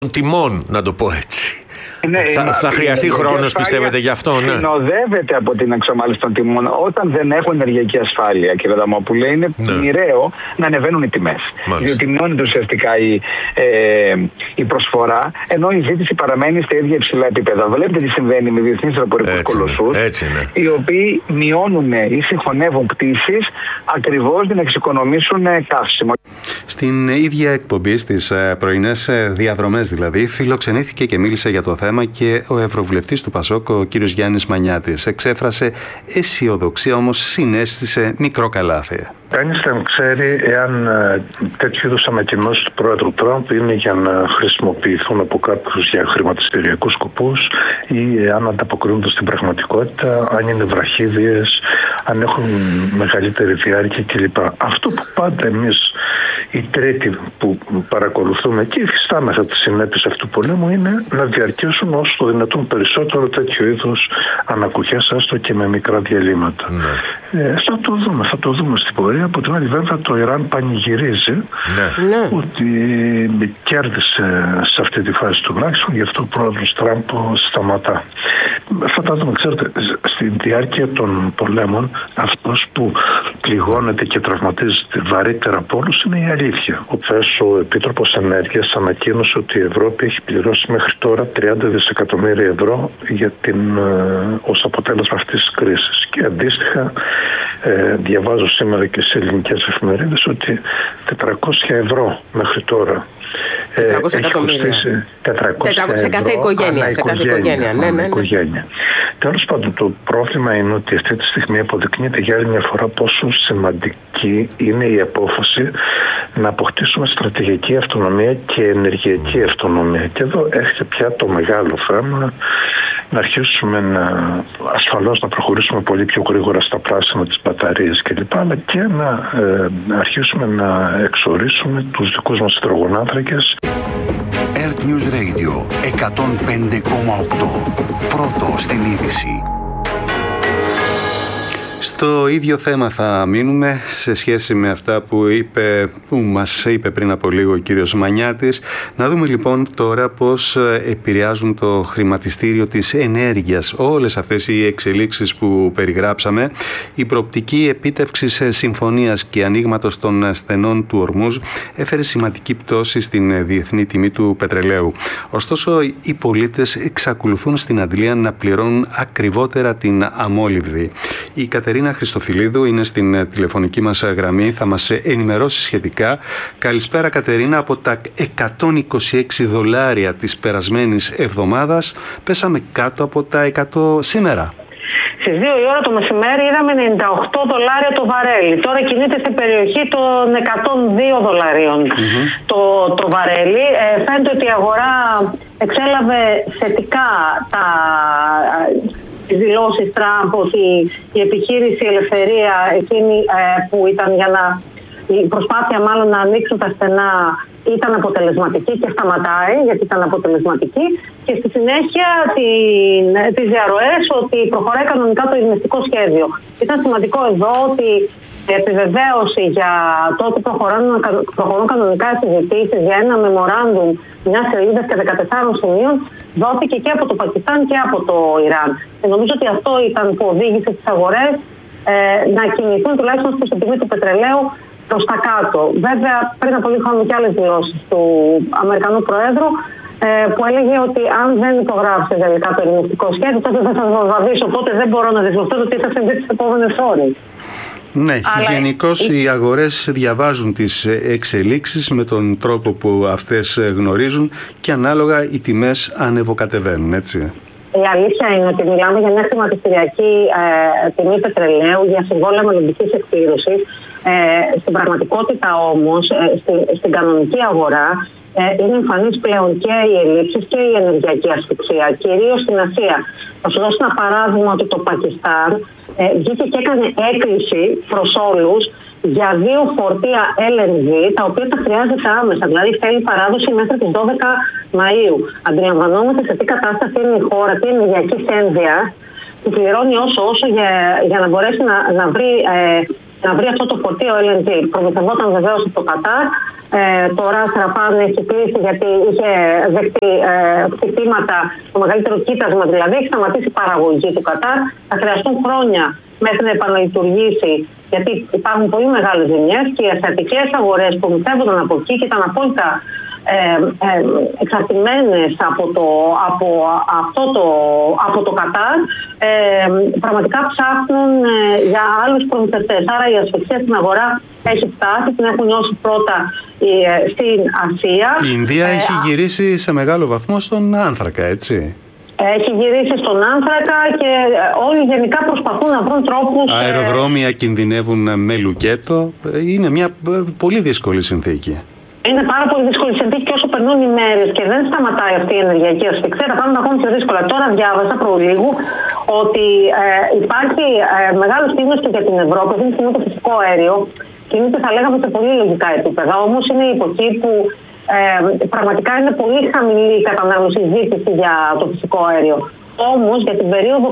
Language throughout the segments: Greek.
τιμών, να το πω έτσι. Ναι, θα χρειαστεί χρόνος, πιστεύετε, γι' αυτό, ναι. Συνοδεύεται από την εξομάλυνση των τιμών. Όταν δεν έχουν ενεργειακή ασφάλεια, κύριε Αδαμόπουλε, είναι μοιραίο να ανεβαίνουν οι τιμές. Διότι μειώνεται ουσιαστικά η προσφορά, ενώ η ζήτηση παραμένει στα ίδια υψηλά επίπεδα. Βλέπετε τι συμβαίνει με διεθνείς αεροπορικούς κολοσσούς, οι οποίοι μειώνουν ή συγχωνεύουν πτήσεις ακριβώς για να εξοικονομήσουν καύσιμο. Στην ίδια εκπομπή, στις πρωινές διαδρομές δηλαδή, φιλοξενήθηκε και μίλησε για το θέμα και ο Ευρωβουλευτής του ΠΑΣΟΚ, ο κύριος Γιάννης Μανιάτης. Εξέφρασε αισιοδοξία, όμως συνέστησε μικρό καλάθι. Κανείς δεν ξέρει εάν τέτοιου είδους ανακοινώσεις του Πρόεδρου Τραμπ είναι για να χρησιμοποιηθούν από κάποιους για χρηματιστηριακούς σκοπούς ή αν ανταποκρίνονται στην πραγματικότητα, αν είναι βραχύδιες, αν έχουν μεγαλύτερη διάρκεια κλπ. Αυτό που πάντα εμείς οι τρίτοι που παρακολουθούμε και υφιστάμεθα τις συνέπειες αυτού του πολέμου είναι να διαρκέσουν όσο το δυνατόν περισσότερο τέτοιο είδους ανακουχές, έστω και με μικρά διαλύματα. Θα το δούμε στην πορεία. Από την άλλη, βέβαια, το Ιράν πανηγυρίζει ότι κέρδισε σε αυτή τη φάση τουλάχιστον, γι' αυτό ο πρόεδρος Τραμπ σταματά. Θα τα δούμε. Ξέρετε, στη διάρκεια των πολέμων, αυτός που πληγώνεται και τραυματίζεται βαρύτερα από όλους είναι η αλήθεια. Ο Επίτροπος Ενέργειας ανακοίνωσε ότι η Ευρώπη έχει πληρώσει μέχρι τώρα 30 δισεκατομμύρια ευρώ ως αποτέλεσμα αυτής της κρίσης. Και αντίστοιχα, διαβάζω σήμερα και σε ελληνικές εφημερίδες ότι 400 ευρώ μέχρι τώρα 400 εκατομμύρια. 400 σε κάθε οικογένεια. Τέλος πάντων, το πρόβλημα είναι ότι αυτή τη στιγμή αποδεικνύεται για άλλη μια φορά πόσο σημαντική είναι η απόφαση να αποκτήσουμε στρατηγική αυτονομία και ενεργειακή αυτονομία. Και εδώ έρχεται πια το μεγάλο θέμα, να αρχίσουμε ασφαλώς να προχωρήσουμε πολύ πιο γρήγορα στα πράσινα, τις μπαταρίες κλπ. Αλλά και να αρχίσουμε να εξορίσουμε τους δικούς μας υδρογονάνθρακες. Earth News Radio 105,8. Πρώτο στην είδηση. Στο ίδιο θέμα θα μείνουμε σε σχέση με αυτά που μας είπε πριν από λίγο ο κύριος Μανιάτης. Να δούμε λοιπόν τώρα πώς επηρεάζουν το χρηματιστήριο της ενέργειας όλες αυτές οι εξελίξεις που περιγράψαμε. Η προοπτική επίτευξης συμφωνίας και ανοίγματος των στενών του Ορμούζ έφερε σημαντική πτώση στην διεθνή τιμή του πετρελαίου. Ωστόσο, οι πολίτες εξακολουθούν στην αντλία να πληρώνουν ακριβότερα την αμόλυβδη. Η Κατερίνα Χριστοφιλίδου είναι στην τηλεφωνική μας γραμμή, θα μας ενημερώσει σχετικά. Καλησπέρα Κατερίνα, από τα $126 της περασμένης εβδομάδας πέσαμε κάτω από τα 100 σήμερα. Στις 2 η ώρα το μεσημέρι είδαμε $98 το βαρέλι. Τώρα κινείται σε περιοχή των $102 το βαρέλι. Φαίνεται ότι η αγορά εξέλαβε θετικά τις δηλώσεις Τραμπ ότι η επιχείρηση Ελευθερία, εκείνη που ήταν η προσπάθεια μάλλον να ανοίξουν τα στενά, ήταν αποτελεσματική και σταματάει γιατί ήταν αποτελεσματική, και στη συνέχεια τις διαρροές ότι προχωράει κανονικά το ειρηνευτικό σχέδιο. Ήταν σημαντικό εδώ ότι η επιβεβαίωση για το ότι προχωρούν κανονικά συζητήσεις για ένα memorandum μια σελίδα και 14 σημείων δόθηκε και από το Πακιστάν και από το Ιράν. Και νομίζω ότι αυτό ήταν που οδήγησε τις αγορές να κινηθούν τουλάχιστον στην τιμή του πετρελαίου προς τα κάτω. Βέβαια, πριν από λίγο είχαμε και άλλες δηλώσεις του Αμερικανού Προέδρου που έλεγε ότι αν δεν υπογράψει τελικά το ειρηνευτικό σχέδιο, τότε θα σας βαβήσω. Οπότε δεν μπορώ να δεσμευτώ ότι θα συμβεί τις επόμενες ώρες. Ναι, γενικώς οι αγορές διαβάζουν τις εξελίξεις με τον τρόπο που αυτές γνωρίζουν και ανάλογα οι τιμές ανεβοκατεβαίνουν, έτσι. Η αλήθεια είναι ότι μιλάμε για μια χρηματιστηριακή τιμή πετρελαίου για συμβόλαια μελλοντικής εκπλήρωσης. Στην πραγματικότητα όμως, στην κανονική αγορά, είναι εμφανής πλέον και οι ελλείψεις και η ενεργειακή ασφυξία, κυρίως στην Ασία. Θα σου δώσω ένα παράδειγμα ότι το Πακιστάν βγήκε και έκανε έκκληση προς όλους για 2 φορτία LNG, τα οποία τα χρειάζεται άμεσα. Δηλαδή θέλει παράδοση μέχρι τις 12 Μαΐου. Αντιλαμβανόμαστε σε τι κατάσταση είναι η χώρα, τι ενεργειακή ένδυα, που πληρώνει όσο για να μπορέσει να βρει να βρει αυτό το φορτίο LNG. Προμηθευόταν βεβαίως από το Κατάρ. Το Ras Laffan έχει κλείσει γιατί είχε δεχτεί χτυπήματα, το μεγαλύτερο κοίτασμα δηλαδή, έχει σταματήσει η παραγωγή του Κατάρ. Θα χρειαστούν χρόνια μέχρι να επαναλειτουργήσει, γιατί υπάρχουν πολύ μεγάλες ζημιές και οι ασιατικές αγορές που προμηθεύονταν από εκεί και ήταν απόλυτα εξαρτημένες από το Κατάρ, πραγματικά ψάχνουν για άλλους προμηθευτές. Άρα η ασφυξία στην αγορά έχει φτάσει, την έχουν νιώσει πρώτα στην Ασία. Η Ινδία έχει γυρίσει σε μεγάλο βαθμό στον άνθρακα, έτσι. Έχει γυρίσει στον άνθρακα και όλοι γενικά προσπαθούν να βρουν τρόπους. Αεροδρόμια κινδυνεύουν με λουκέτο. Είναι μια πολύ δύσκολη συνθήκη. Είναι πάρα πολύ δύσκολη συνθήκη και όσο περνούν οι μέρες και δεν σταματάει αυτή η ενεργειακή ασφυξία, τα πράγματα ακόμη πιο δύσκολα. Τώρα διάβασα προλίγου ότι υπάρχει μεγάλο κίνδυνος και για την Ευρώπη. Αυτή τη στιγμή το φυσικό αέριο κινείται, θα λέγαμε, σε πολύ λογικά επίπεδα. Όμως είναι η εποχή που πραγματικά είναι πολύ χαμηλή η κατανάλωση, ζήτηση για το φυσικό αέριο. Όμως για την περίοδο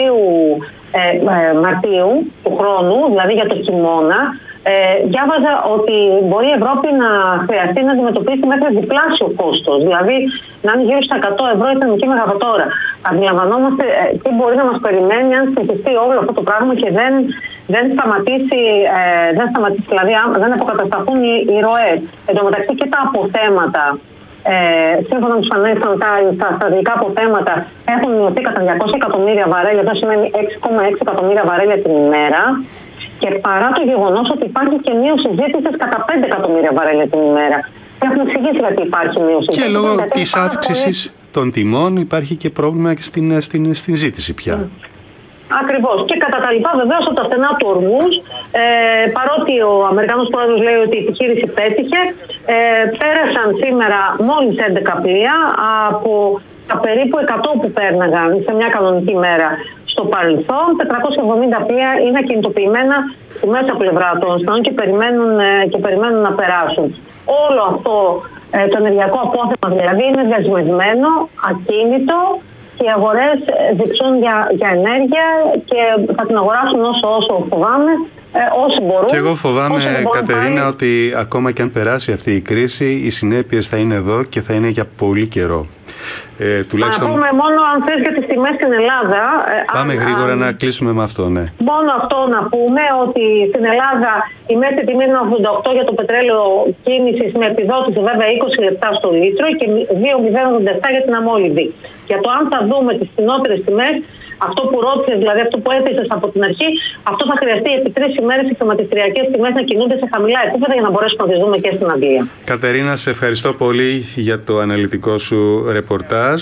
Οκτωβρίου-Μαρτίου του χρόνου, δηλαδή για το χειμώνα, διάβαζα ότι μπορεί η Ευρώπη να χρειαστεί να αντιμετωπίσει μέχρι διπλάσιο κόστος. Δηλαδή να είναι γύρω στα 100 ευρώ η θερμική μεγαβατόρα. Αντιλαμβανόμαστε τι μπορεί να μας περιμένει αν συνεχιστεί όλο αυτό το πράγμα και δεν σταματήσει, δηλαδή δεν αποκατασταθούν οι ροές. Εν τω μεταξύ και τα αποθέματα, σύμφωνα με τους Financial Times, τα στρατηγικά αποθέματα έχουν μειωθεί κατά 200 εκατομμύρια βαρέλια, αυτό σημαίνει 6,6 εκατομμύρια βαρέλια την ημέρα. Και παρά το γεγονός ότι υπάρχει και μείωση ζήτησης κατά 5 εκατομμύρια βαρέλια την ημέρα. Και έχουμε εξηγήσει γιατί υπάρχει μείωση. Και λόγω της αύξησης των τιμών υπάρχει και πρόβλημα και στην ζήτηση πια. Ακριβώς. Και κατά τα λοιπά, βεβαίως, από τα στενά του Ορμούζ, παρότι ο Αμερικανός πρόεδρος λέει ότι η επιχείρηση πέτυχε, πέρασαν σήμερα μόλις 11 πλοία από τα περίπου 100 που πέρναγαν σε μια κανονική μέρα στο παρελθόν. 470 πλοία είναι ακινητοποιημένα στη μέσα πλευρά των στενών και περιμένουν να περάσουν. Όλο αυτό το ενεργειακό απόθεμα δηλαδή είναι δεσμευμένο, ακίνητο, και οι αγορές ζητούν για ενέργεια και θα την αγοράσουν όσο φοβάμαι, όσοι μπορούν. Και εγώ φοβάμαι, Κατερίνα, ότι ακόμα και αν περάσει αυτή η κρίση, οι συνέπειες θα είναι εδώ και θα είναι για πολύ καιρό. Τουλάχιστον... Να πούμε μόνο αν θες για τις τιμές στην Ελλάδα. Πάμε γρήγορα να κλείσουμε με αυτό, ναι. Μόνο αυτό να πούμε, ότι στην Ελλάδα η μέση τιμή είναι 88 για το πετρέλαιο κίνησης με επιδότηση βέβαια 20 λεπτά στο λίτρο και 2,087 για την αμόλυβη. Για το αν θα δούμε τις φθηνότερες τιμές, αυτό που ρώτησες, δηλαδή αυτό που έθεσες από την αρχή, αυτό θα χρειαστεί επί 3 ημέρες οι χρηματιστηριακές τιμές να κινούνται σε χαμηλά επίπεδα για να μπορέσουμε να τις δούμε και στην Αγγλία. Κατερίνα, σε ευχαριστώ πολύ για το αναλυτικό σου ρεπορτάζ.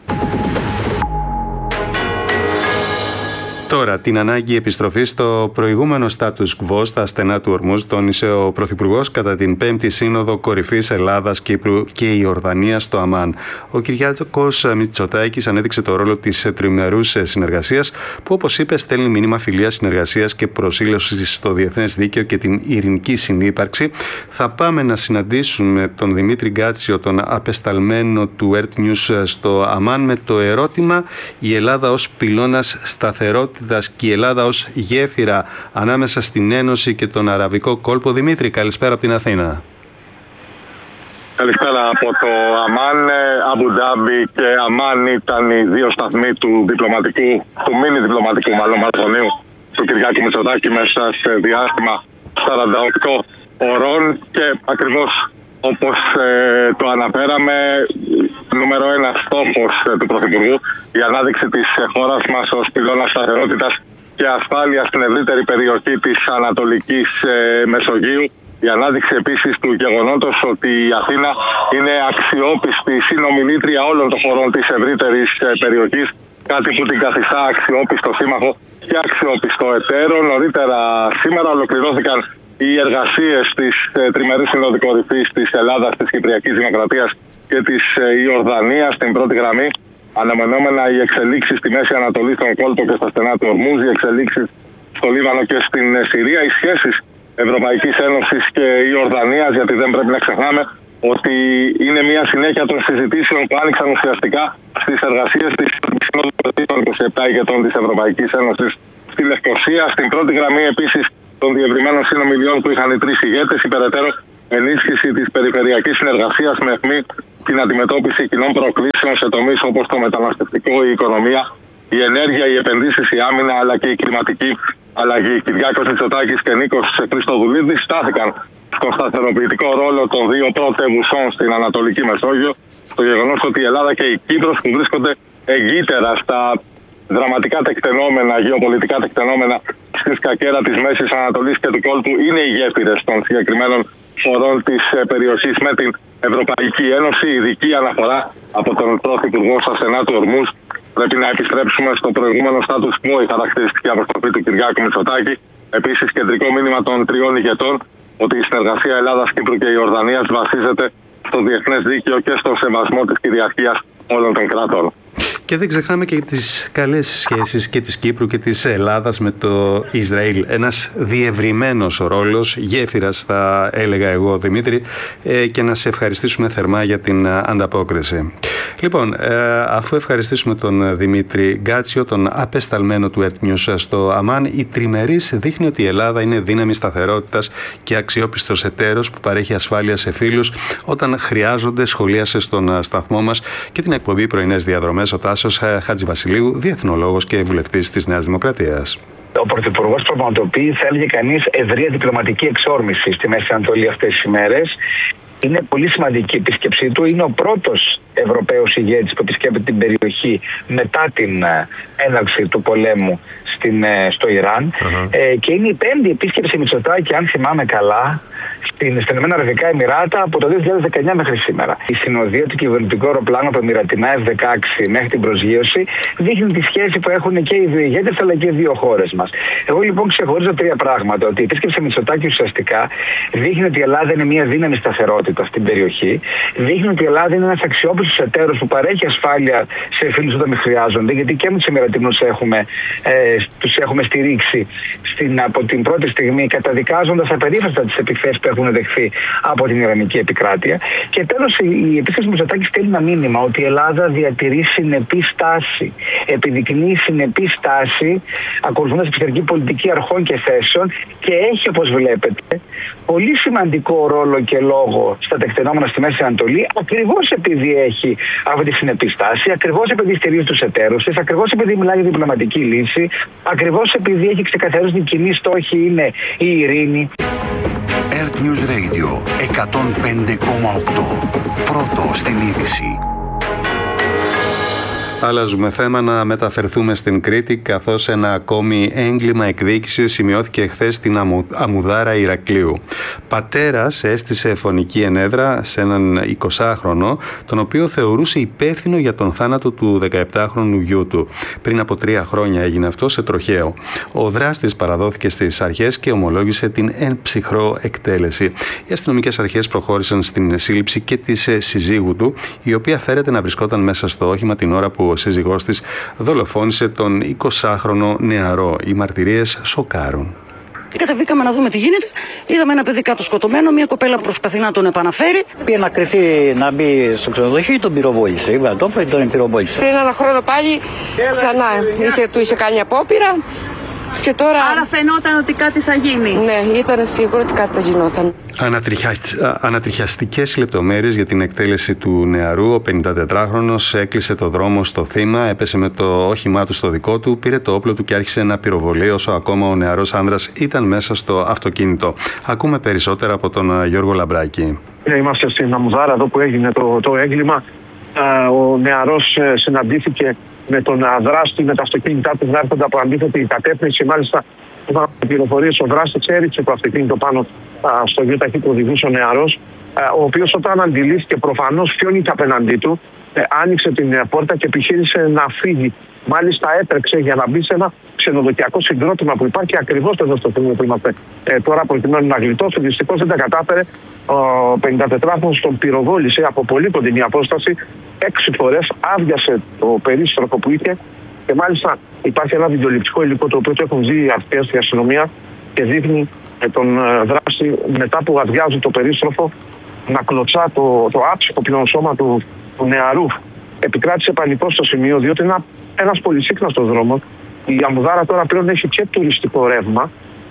Τώρα, την ανάγκη επιστροφής στο προηγούμενο status quo στα στενά του Ορμούζ τόνισε ο Πρωθυπουργός κατά την 5η Σύνοδο Κορυφής Ελλάδας, Κύπρου και Ιορδανίας στο Αμάν. Ο Κυριάκος Μητσοτάκης ανέδειξε το ρόλο της τριμερούς συνεργασίας, που, όπως είπε, στέλνει μήνυμα φιλίας, συνεργασίας και προσήλωσης στο διεθνές δίκαιο και την ειρηνική συνύπαρξη. Θα πάμε να συναντήσουμε τον Δημήτρη Γκάτσιο, τον απεσταλμένο του Earth News στο Αμάν, με το ερώτημα: η Ελλάδα ως πυλώνας σταθερότητας και η Ελλάδα ως γέφυρα ανάμεσα στην Ένωση και τον Αραβικό κόλπο. Δημήτρη, καλησπέρα από την Αθήνα. Καλησπέρα από το Αμάν. Αμπουντάμπι και Αμάν ήταν οι δύο σταθμοί του μίνι διπλωματικού μαραθωνίου του Κυριάκου Μητσοτάκη μέσα σε διάστημα 48 ωρών και ακριβώς όπως το αναφέραμε, νούμερο ένα στόχος του Πρωθυπουργού, η ανάδειξη της χώρας μας ως πυλώνα σταθερότητας και ασφάλειας στην ευρύτερη περιοχή της Ανατολικής Μεσογείου. Η ανάδειξη επίσης του γεγονότος ότι η Αθήνα είναι αξιόπιστη συνομιλήτρια όλων των χωρών της ευρύτερης περιοχής, κάτι που την καθιστά αξιόπιστο σύμμαχο και αξιόπιστο εταίρο. Νωρίτερα σήμερα ολοκληρώθηκαν οι εργασίες της τριμερούς συνόδου κορυφής της Ελλάδας, της Κυπριακής Δημοκρατίας και της Ιορδανίας στην πρώτη γραμμή. Αναμενόμενα οι εξελίξεις στη Μέση Ανατολή, στον κόλπο και στα στενά του Ορμούζ, οι εξελίξεις στο Λίβανο και στην Συρία, οι σχέσεις Ευρωπαϊκής Ένωσης και Ιορδανίας, γιατί δεν πρέπει να ξεχνάμε ότι είναι μια συνέχεια των συζητήσεων που άνοιξαν ουσιαστικά στις εργασίες της Συνόδου των 27 ηγετών της Ευρωπαϊκής Ένωσης στη Λευκοσία. Στην πρώτη γραμμή επίσης των διευρυμένων συνομιλιών που είχαν οι τρεις ηγέτες, η περαιτέρω ενίσχυση της περιφερειακής συνεργασίας με αιχμή την αντιμετώπιση κοινών προκλήσεων σε τομείς όπως το μεταναστευτικό, η οικονομία, η ενέργεια, οι επενδύσεις, η άμυνα αλλά και η κλιματική αλλαγή. Κυριάκος Μητσοτάκης και Νίκος Χριστοδουλίδης στάθηκαν στον σταθεροποιητικό ρόλο των δύο πρωτεύουσών στην Ανατολική Μεσόγειο, το γεγονός ότι η Ελλάδα και η Κύπρος που βρίσκονται εγκύτερα στα δραματικά τεκτενόμενα, γεωπολιτικά τεκτενόμενα στην σκακέρα της Μέσης Ανατολής και του κόλπου είναι οι γέφυρες των συγκεκριμένων φορών της περιοχής με την Ευρωπαϊκή Ένωση. Ειδική αναφορά από τον Πρωθυπουργό στα στενά του Ορμούς. Πρέπει να επιστρέψουμε στο προηγούμενο status quo, η χαρακτηριστική αποστροφή του Κυριάκου Μητσοτάκη. Επίσης, κεντρικό μήνυμα των τριών ηγετών ότι η συνεργασία Ελλάδας, Κύπρου και Ιορδανίας βασίζεται στο διεθνές δίκαιο και στο σεβασμό της κυριαρχίας όλων των κρατών. Και δεν ξεχνάμε και τις καλές σχέσεις και της Κύπρου και της Ελλάδας με το Ισραήλ. Ένας διευρυμένος ρόλος, γέφυρας θα έλεγα εγώ, Δημήτρη, και να σε ευχαριστήσουμε θερμά για την ανταπόκριση. Λοιπόν, αφού ευχαριστήσουμε τον Δημήτρη Γκάτσιο, τον απεσταλμένο του Earth News στο Αμάν, η τριμερής δείχνει ότι η Ελλάδα είναι δύναμη σταθερότητας και αξιόπιστος εταίρος που παρέχει ασφάλεια σε φίλους όταν χρειάζονται. Σχολίασε στον σταθμό μας και την εκπομπή Πρωινές Διαδρομές ο Τάσος Χατζηβασιλείου, διεθνολόγος και βουλευτής της Νέας Δημοκρατίας. Ο Πρωθυπουργός πραγματοποιεί, θα έλεγε κανείς, ευρεία διπλωματική εξόρμηση στη Μέση Ανατολή αυτές τις ημέρες. Είναι πολύ σημαντική η επίσκεψή του. Είναι ο πρώτος Ευρωπαίος ηγέτης που επισκέπτεται την περιοχή μετά την έναρξη του πολέμου στο Ιράν. Και είναι η πέμπτη επίσκεψη Μητσοτάκη, αν θυμάμαι καλά, στα Ηνωμένα Αραβικά Εμιράτα από το 2019 μέχρι σήμερα. Η συνοδεία του κυβερνητικού αεροπλάνου από Εμιρατινά F-16 μέχρι την προσγείωση δείχνει τη σχέση που έχουν και οι δύο ηγέτες αλλά και οι δύο χώρες μας. Εγώ λοιπόν ξεχωρίζω τρία πράγματα. Ότι η επίσκεψη Μητσοτάκη ουσιαστικά δείχνει ότι η Ελλάδα είναι μια δύναμη σταθερότητα στην περιοχή. Δείχνει ότι η Ελλάδα είναι ένας αξιόπιστος εταίρος που παρέχει ασφάλεια σε φίλους όταν χρειάζονται. Γιατί και με τους Εμιρατινούς τους έχουμε στηρίξει από την πρώτη στιγμή, καταδικάζοντας απερίφραστα τις επιθέσεις που έχουν δεχθεί από την Ιρανική επικράτεια. Και τέλος, η επίσκεψη Μητσοτάκη στέλνει ένα μήνυμα ότι η Ελλάδα διατηρεί συνεπή στάση. Επιδεικνύει συνεπή στάση, ακολουθώντας εξωτερική πολιτική αρχών και θέσεων, και έχει, όπως βλέπετε, πολύ σημαντικό ρόλο και λόγο στα τεκτενόμενα στη Μέση Ανατολή, ακριβώς επειδή έχει αυτή τη συνεπή στάση, ακριβώς επειδή στηρίζει τους εταίρους της, ακριβώς επειδή μιλάει για διπλωματική λύση, ακριβώς επειδή έχει ξεκαθαρίσει ότι η κοινή στόχη είναι η ειρήνη. Earth News Radio 105,8. Πρώτο στην είδηση. Αλλάζουμε θέμα, να μεταφερθούμε στην Κρήτη, καθώς ένα ακόμη έγκλημα εκδίκησης σημειώθηκε χθες στην Αμουδάρα Ηρακλείου. Πατέρας έστησε φωνική ενέδρα σε έναν 20χρονο, τον οποίο θεωρούσε υπεύθυνο για τον θάνατο του 17χρονου γιού του. Πριν από 3 χρόνια έγινε αυτό σε τροχαίο. Ο δράστης παραδόθηκε στις αρχές και ομολόγησε την εν ψυχρό εκτέλεση. Οι αστυνομικές αρχές προχώρησαν στην σύλληψη και της συζύγου του, η οποία φέρεται να βρισκόταν μέσα στο όχημα την ώρα που ο σύζυγός της δολοφόνησε τον 20χρονο νεαρό. Οι μαρτυρίες σοκάρουν. Κατεβήκαμε να δούμε τι γίνεται. Είδαμε ένα παιδί κάτω σκοτωμένο, μια κοπέλα προσπαθεί να τον επαναφέρει. Πήγε να κρυφτεί να μπει στο ξενοδοχείο, τον πυροβόλησε. Τον πυροβόλησε. Πριν ένα χρόνο πάλι ξανά του είχε κάνει απόπειρα. Και τώρα... Άρα φαινόταν ότι κάτι θα γίνει. Ναι, ήταν σίγουρο ότι κάτι θα γινόταν. Ανατριχιαστικές λεπτομέρειες για την εκτέλεση του νεαρού. Ο 54χρονος έκλεισε το δρόμο στο θύμα, έπεσε με το όχημά του στο δικό του, πήρε το όπλο του και άρχισε να πυροβολεί όσο ακόμα ο νεαρός άνδρας ήταν μέσα στο αυτοκίνητο. Ακούμε περισσότερα από τον Γιώργο Λαμπράκη. Είμαστε στην Αμουδάρα εδώ που έγινε το έγκλημα. Ο νεαρός συναντήθηκε με τον δράστη, με τα αυτοκίνητά του να έρχονται από αντίθετη κατεύθυνση. Μάλιστα, είχαν πληροφορίες, ο δράστης έριξε το αυτοκίνητο πάνω στο γιοταχή που οδηγούσε ο νεαρός, ο οποίος όταν αντιλήφθηκε προφανώς ποιον ήταν απέναντί του, άνοιξε την πόρτα και επιχείρησε να φύγει. Μάλιστα, έτρεξε για να μπει σε ένα ξενοδοχειακό συγκρότημα που υπάρχει ακριβώς εδώ στο σημείο που είμαστε τώρα, προκειμένου να γλιτώσει. Δυστυχώς δεν τα κατάφερε. Ο 54χρονος τον πυροβόλησε από πολύ κοντινή απόσταση 6 φορές, άδειασε το περίστροφο που είχε και μάλιστα υπάρχει ένα βιντεοληπτικό υλικό το οποίο το έχουν δει οι αρχές στη αστυνομία και δείχνει τον δράστη μετά που αδειάζει το περίστροφο να κλωτσά το άψυχο πλέον σώμα του νεαρού. Επικράτησε πανικό στο σημείο, διότι είναι ένας πολυσύχναστος δρόμος. Η Αμουδάρα τώρα πλέον έχει και τουριστικό ρεύμα,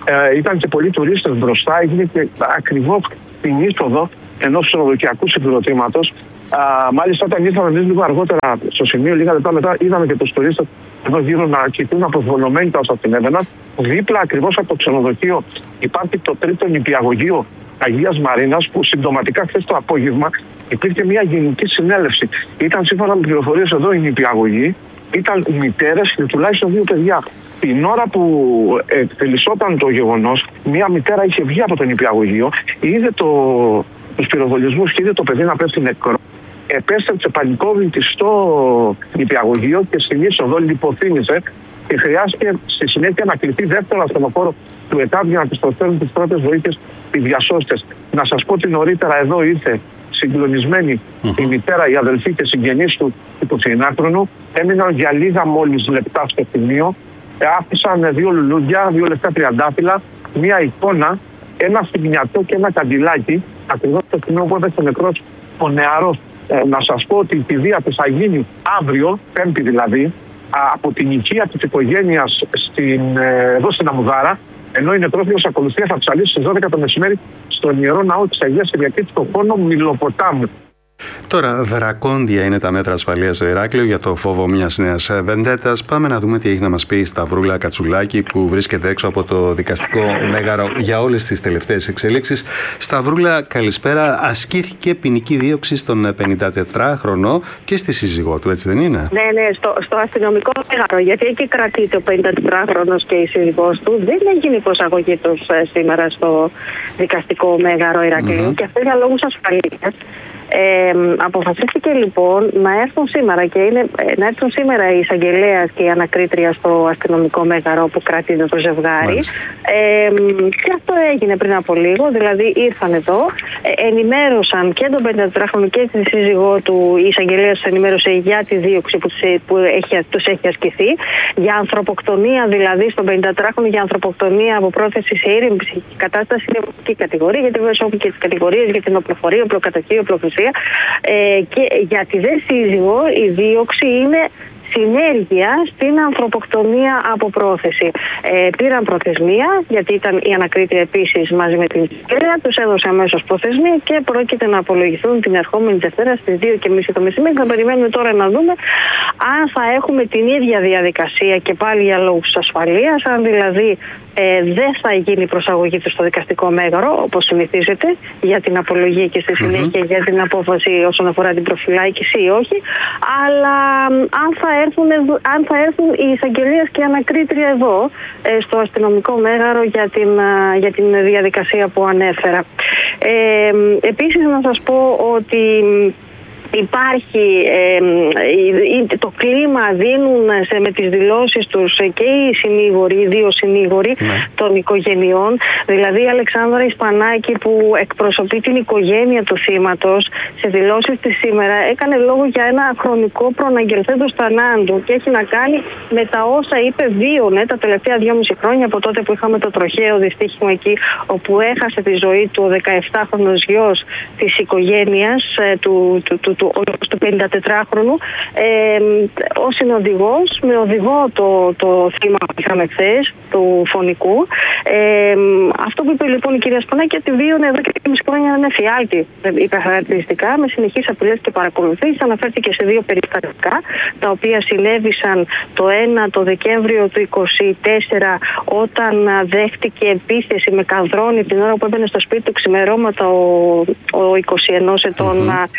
ήταν και πολλοί τουρίστες μπροστά, έγινε και ακριβώς την είσοδο ενός ξενοδοχειακού συγκροτήματος. Μάλιστα, όταν ήρθαμε εμείς λίγο αργότερα στο σημείο, λίγα λεπτά μετά, είδαμε και τους τουρίστες εδώ γύρω να κοιτούν αποσβολωμένοι τα όσα συνέβαιναν. Δίπλα ακριβώς από το ξενοδοχείο υπάρχει το τρίτο νηπιαγωγείο Αγίας Μαρίνας, που συμπτωματικά χθες το απόγευμα υπήρχε μια γενική συνέλευση. Ήταν, σύμφωνα με πληροφορίες εδώ, οι νηπιαγωγοί ήταν μητέρες και τουλάχιστον 2 παιδιά. Την ώρα που εκτελισσόταν το γεγονός, μια μητέρα είχε βγει από το νηπιαγωγείο, είδε τους πυροβολισμούς και είδε το παιδί να πέφτει νεκρό. Επέστρεψε πανικόβλητη στο νηπιαγωγείο και στην είσοδο λιποθύμησε και χρειάστηκε στη συνέχεια να κληθεί δεύτερο ασθενοφόρο του ΕΚΑΒ για να της προσφέρουν τις πρώτες βοήθειες οι διασώστες. Να σας πω ότι νωρίτερα εδώ ήρθε συγκλονισμένη η μητέρα, η αδελφή και συγγενείς του 29χρονου. Έμειναν για λίγα μόλις λεπτά στο σημείο. Άφησαν 2 λουλούδια, 2 λευκά τριαντάφυλλα, μία εικόνα, ένα στιγνιατό και ένα καντιλάκι, ακριβώς στο σημείο που έπεσε νεκρός ο νεαρός. Να σας πω ότι η κηδεία της θα γίνει αύριο, Πέμπτη δηλαδή, από την οικία της οικογένειας εδώ στην Αμουδάρα, ενώ η νεκρόφιλος ακολουθία θα ψαλίσει στις 12 το μεσημέρι στον Ιερό Ναό της Αγίας Κυριακής στον χώρο Μιλοποτάμου. Τώρα, δρακόντια είναι τα μέτρα ασφαλείας στο Ηράκλειο για το φόβο μιας νέας βεντέτας. Πάμε να δούμε τι έχει να μας πει η Σταυρούλα Κατσουλάκη, που βρίσκεται έξω από το δικαστικό μέγαρο για όλες τις τελευταίες εξελίξεις. Σταυρούλα, καλησπέρα. Ασκήθηκε ποινική δίωξη στον 54χρονο και στη σύζυγό του, έτσι δεν είναι? Ναι, στο αστυνομικό μέγαρο, γιατί εκεί κρατείται ο 54χρονος και η σύζυγός του. Δεν έγινε η προσαγωγή τους σήμερα στο δικαστικό μέγαρο Ηρακλείου και αυτό για λόγους ασφαλείας. Αποφασίστηκε λοιπόν να έρθουν σήμερα να έρθουν σήμερα η εισαγγελέας και η ανακρίτρια στο αστυνομικό μέγαρο που κρατείται το ζευγάρι. Και αυτό έγινε πριν από λίγο, δηλαδή ήρθαν εδώ, ενημέρωσαν και τον 54χρονο και τη σύζυγό του, η εισαγγελέας τους ενημέρωσε για τη δίωξη που τους έχει ασκηθεί, για ανθρωποκτονία δηλαδή στον 54χρονο, για ανθρωποκτονία από πρόθεση σε ήρεμη ψυχική κατάσταση, είναι βασική κατηγορία, γιατί βέβαια έχουν και τις κατηγορίες για την οπλοφορία, οπλοκατοχή, οπλοθυσία. Και για τη δε σύζυγο η δίωξη είναι συνέργεια στην ανθρωποκτονία από πρόθεση. Πήραν προθεσμία, γιατί ήταν η ανακρίτρια επίσης μαζί με την εισαγγελέα, τους έδωσε αμέσως προθεσμία και πρόκειται να απολογηθούν την ερχόμενη Δευτέρα στις 2:30 το μεσημέρι. Θα περιμένουμε τώρα να δούμε αν θα έχουμε την ίδια διαδικασία και πάλι για λόγους ασφαλείας, αν δηλαδή δεν θα γίνει η προσαγωγή του στο δικαστικό μέγαρο, όπως συνηθίζεται, για την απολογία και στη συνέχεια για την απόφαση όσον αφορά την προφυλάκηση ή όχι, αλλά αν θα έρθουν οι εισαγγελίες και η ανακρίτρια εδώ, στο αστυνομικό μέγαρο για την διαδικασία που ανέφερα. Επίσης να σας πω ότι υπάρχει το κλίμα, δίνουν με τις δηλώσεις τους και οι συνήγοροι, οι 2 συνήγοροι των οικογενειών, δηλαδή η Αλεξάνδρα Ισπανάκη που εκπροσωπεί την οικογένεια του θύματος, σε δηλώσεις της σήμερα έκανε λόγο για ένα χρονικό προαναγγελθέντος θανάτου και έχει να κάνει με τα όσα είπε βίωνε τα τελευταία 2,5 χρόνια από τότε που είχαμε το τροχαίο δυστύχημα εκεί, όπου έχασε τη ζωή του ο 17χρονος γιος της οικογένειας του 54χρονου, ο συνοδηγός με οδηγό το θύμα που είχαμε χθες, του φωνικού. Αυτό που είπε λοιπόν η κυρία Σπανάκη, ότι βίωνε εδώ και 2,5 χρόνια έναν εφιάλτη, είπε χαρακτηριστικά, με συνεχείς απειλές και παρακολουθήσεις. Αναφέρθηκε σε 2 περιστατικά, τα οποία συνέβησαν το ένα το Δεκέμβριο του 2024, όταν δέχτηκε επίθεση με καδρόνι την ώρα που έμπαινε στο σπίτι του ξημερώματα ο 21 ετών,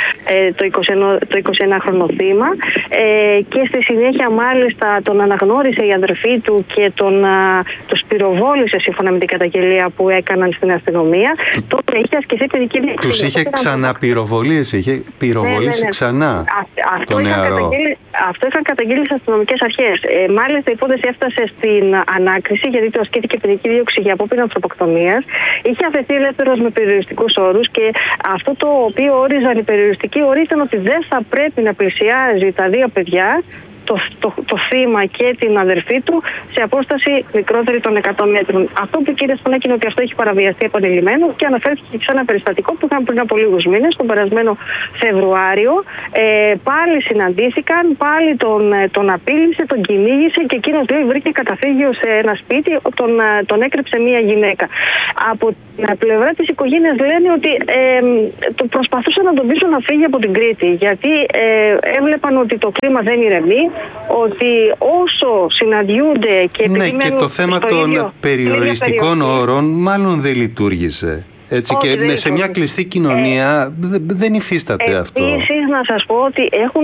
το 21χρονο θύμα, και στη συνέχεια μάλιστα τον αναγνώρισε η αδερφή του και τους πυροβόλησε σύμφωνα με την καταγγελία που έκαναν στην αστυνομία. Τότε είχε ασκηθεί ποινική δίωξη. Τους είχε ξαναπυροβολήσει, είχε πυροβολήσει ξανά τον νεαρό. Αυτό είχαν καταγγείλει στις αστυνομικές αρχές. Μάλιστα η υπόθεση έφτασε στην ανάκριση, γιατί του ασκήθηκε ποινική δίωξη για απόπειρα ανθρωποκτονίας. Είχε αφαιθεί ελεύθερος με περιοριστικούς όρους και αυτό το οποίο όριζαν οι περιοριστικοί όροι ήταν ότι δεν θα πρέπει να πλησιάζει τα 2 παιδιά το θύμα και την αδερφή του σε απόσταση μικρότερη των 100 μέτρων. Αυτό που κύριε Σπανάκη είναι ότι αυτό έχει παραβιαστεί επανειλημμένο και αναφέρθηκε σε ένα περιστατικό που είχαμε πριν από λίγους μήνες, τον περασμένο Φεβρουάριο. Πάλι συναντήθηκαν, πάλι τον απείλησε, τον κυνήγησε και εκείνος λέει βρήκε καταφύγιο σε ένα σπίτι, τον έκρυψε μία γυναίκα. Από την πλευρά της οικογένειας λένε ότι προσπαθούσαν να τον πείσουν να φύγει από την Κρήτη, γιατί έβλεπαν ότι το κλίμα δεν ηρεμεί, ότι όσο συναντιούνται και επιμένουν. Ναι, και το θέμα των περιοριστικών όρων μάλλον δεν λειτουργήσε. Έτσι, όχι, και σε μια κλειστή κοινωνία δεν υφίσταται αυτό. Επίσης, να σας πω ότι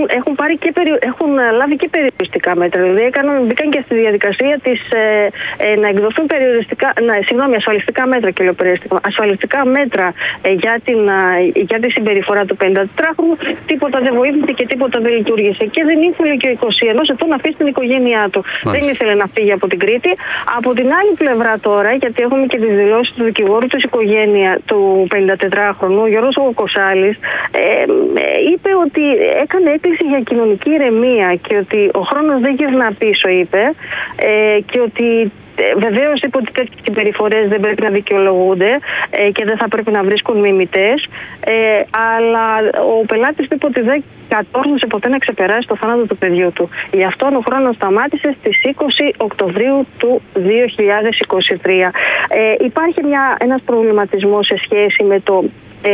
έχουν λάβει και περιοριστικά μέτρα. Δηλαδή, μπήκαν και στη διαδικασία να εκδοθούν ασφαλιστικά μέτρα και ασφαλιστικά μέτρα για τη συμπεριφορά του 54χρονου. Τίποτα δεν βοήθησε και τίποτα δεν λειτουργήσε. Και δεν ήθελε και ο 21ος ετών να αφήσει την οικογένειά του. Μάλιστα. Δεν ήθελε να φύγει από την Κρήτη. Από την άλλη πλευρά τώρα, γιατί έχουμε και τις δηλώσεις του δικηγόρου της οικογένειας του 54χρονου, ο Γιώργος Κοσάλης, είπε ότι έκανε έκκληση για κοινωνική ηρεμία και ότι ο χρόνος δεν γυρνά πίσω, είπε, και ότι βεβαίως είπε ότι τέτοιες συμπεριφορές δεν πρέπει να δικαιολογούνται και δεν θα πρέπει να βρίσκουν μιμητές, αλλά ο πελάτης είπε ότι δεν κατόρθωσε ποτέ να ξεπεράσει το θάνατο του παιδιού του. Γι' αυτό ο χρόνος σταμάτησε στις 20 Οκτωβρίου του 2023. Υπάρχει ένας προβληματισμός σε σχέση με το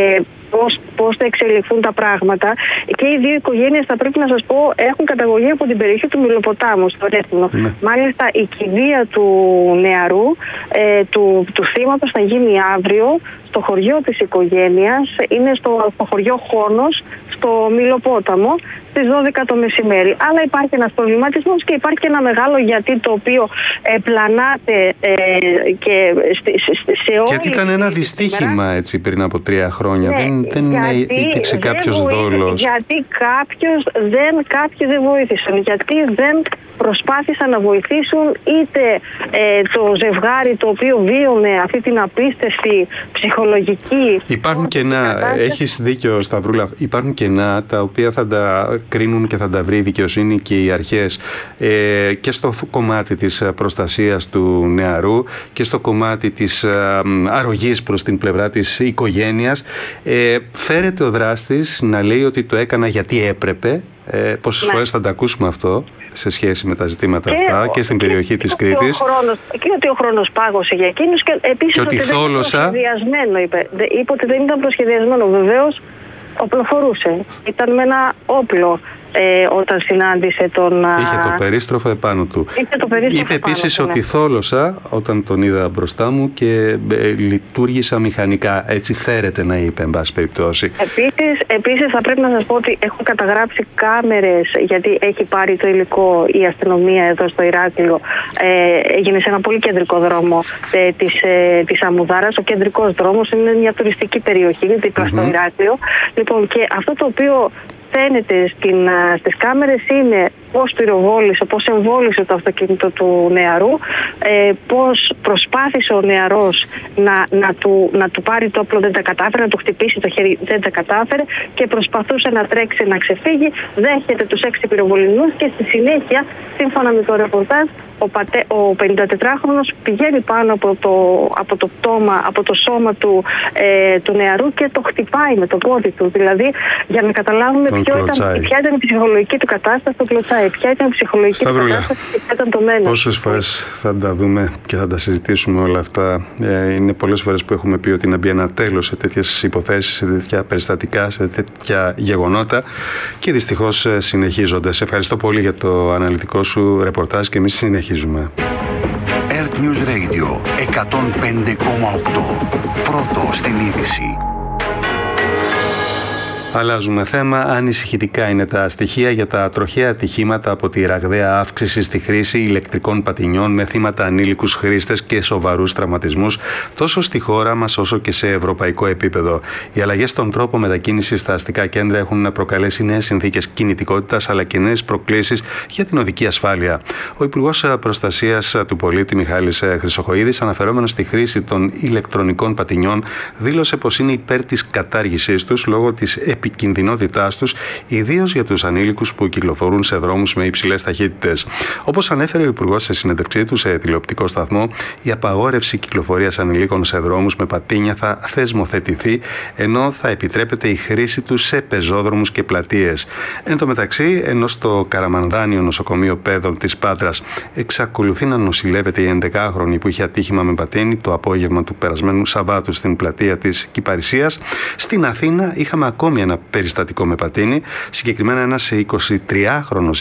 πώς θα εξελιχθούν τα πράγματα, και οι δύο οικογένειες, θα πρέπει να σας πω, έχουν καταγωγή από την περιοχή του Μιλοποτάμου, στο Ρέθινο. Ναι. Μάλιστα η κηδεία του νεαρού, του θύματος, θα γίνει αύριο στο χωριό της οικογένειας, είναι στο χωριό Χόνος, στο Μιλοπόταμο, στις 12 το μεσημέρι. Αλλά υπάρχει ένας προβληματισμός και υπάρχει και ένα μεγάλο γιατί, το οποίο πλανάται και σε όλη. Γιατί ήταν ένα δυστύχημα έτσι πριν από 3 χρόνια. Ναι, δεν υπήρξε κάποιος δόλος. Γιατί κάποιοι δεν βοήθησαν. Γιατί δεν προσπάθησαν να βοηθήσουν είτε το ζευγάρι το οποίο βίωνε αυτή την απίστευτη ψυχολογική. Υπάρχουν κενά, έχεις δίκιο Σταυρούλα, υπάρχουν κενά τα οποία θα τα κρίνουν και θα τα βρει η δικαιοσύνη και οι αρχές, και στο κομμάτι της προστασίας του νεαρού και στο κομμάτι της αρρωγής προς την πλευρά της οικογένειας. Φέρεται ο δράστης να λέει ότι το έκανα γιατί έπρεπε. Πόσες φορές θα τα ακούσουμε αυτό σε σχέση με τα ζητήματα αυτά και στην περιοχή της Κρήτης. Και ότι ο χρόνος πάγωσε για εκείνους, και επίσης και ότι θόλωσα. Είπε ότι δεν ήταν προσχεδιασμένο. Βεβαίως οπλοφορούσε. Ήταν με ένα όπλο όταν συνάντησε τον. Είχε το περίστροφο επάνω του. Είπε επίσης ότι θόλωσα όταν τον είδα μπροστά μου και λειτουργήσα μηχανικά. Έτσι φέρεται να είπε, εν πάση περιπτώσει. Επίσης θα πρέπει να σας πω ότι έχουν καταγράψει κάμερες, γιατί έχει πάρει το υλικό η αστυνομία εδώ στο Ηράκλειο. Έγινε σε ένα πολύ κεντρικό δρόμο της Αμμουδάρας. Ο κεντρικός δρόμος είναι μια τουριστική περιοχή, δίπλα στο Ηράκλειο. Λοιπόν, και αυτό το οποίο φαίνεται στις κάμερες είναι πώς πυροβόλησε, πώς εμβόλησε το αυτοκίνητο του νεαρού, πώς προσπάθησε ο νεαρός να του πάρει το όπλο, δεν τα κατάφερε, να του χτυπήσει το χέρι, δεν τα κατάφερε, και προσπαθούσε να τρέξει, να ξεφύγει, δέχεται τους 6 πυροβολισμούς και στη συνέχεια, σύμφωνα με το ρεπορτάζ, ο 54χρονος πηγαίνει πάνω από το πτώμα, από το σώμα του νεαρού και το χτυπάει με το πόδι του. Δηλαδή, για να καταλάβουμε ποια ήταν η ψυχολογική του κατάσταση, το κλωτσάει. Ποια ήταν η ψυχολογική του κατάσταση και ποια ήταν το μέλλον. Πόσες φορές θα τα δούμε και θα τα συζητήσουμε όλα αυτά. Είναι πολλές φορές που έχουμε πει ότι να μπει ένα τέλος σε τέτοιες υποθέσεις, σε τέτοια περιστατικά, σε τέτοια γεγονότα, και δυστυχώς συνεχίζονται. Σε ευχαριστώ πολύ για το αναλυτικό σου ρεπορτάζ και εμείς συνεχίζουμε. Earth News Radio 105,8. Πρώτο στην είδηση. Αλλάζουμε θέμα. Ανησυχητικά είναι τα στοιχεία για τα τροχαία ατυχήματα από τη ραγδαία αύξηση στη χρήση ηλεκτρικών πατινιών με θύματα ανήλικους χρήστες και σοβαρούς τραυματισμούς τόσο στη χώρα μας όσο και σε ευρωπαϊκό επίπεδο. Οι αλλαγές στον τρόπο μετακίνησης στα αστικά κέντρα έχουν προκαλέσει νέες συνθήκες κινητικότητας αλλά και νέες προκλήσεις για την οδική ασφάλεια. Ο Υπουργός Προστασίας του Πολίτη Μιχάλης Χρυσοχοΐδης, αναφερόμενος στη χρήση των ηλεκτρονικών πατινιών, δήλωσε πως είναι υπέρ της κατάργησής τους λόγω της επικινδυνότητάς τους, ιδίως για τους ανήλικους που κυκλοφορούν σε δρόμους με υψηλές ταχύτητες. Όπως ανέφερε ο Υπουργός σε συνέντευξή του σε τηλεοπτικό σταθμό, η απαγόρευση κυκλοφορίας ανηλίκων σε δρόμους με πατίνια θα θεσμοθετηθεί, ενώ θα επιτρέπεται η χρήση τους σε πεζόδρομους και πλατείες. Εν τω μεταξύ, ενώ στο Καραμανδάνιο νοσοκομείο Πέδων της Πάτρας εξακολουθεί να νοσηλεύεται η 11χρονη που είχε ατύχημα με πατίνι το απόγευμα του περασμένου Σαββάτου στην πλατεία της Κυπαρισίας, στην Αθήνα είχαμε ακόμη ένα περιστατικό με πατίνι, συγκεκριμένα ένας 23χρονος